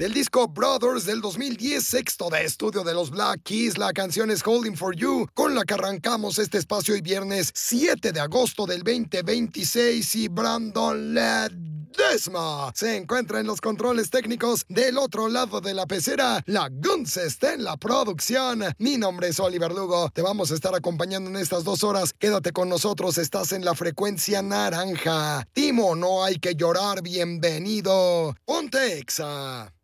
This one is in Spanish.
del disco Brothers del 2010, sexto de estudio de los Black Keys. La canción es Holding for You, con la que arrancamos este espacio hoy viernes 7 de agosto del 2026, y Brandon Ledesma se encuentra en los controles técnicos. Del otro lado de la pecera, la Guns está en la producción. Mi nombre es Oliver Lugo, te vamos a estar acompañando en estas 2 horas. Quédate con nosotros, estás en la frecuencia naranja. Timo, no hay que llorar, bienvenido. Ponte Exa.